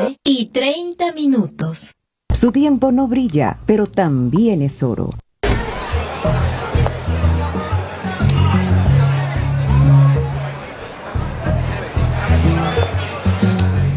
12:30. Su tiempo no brilla, pero también es oro.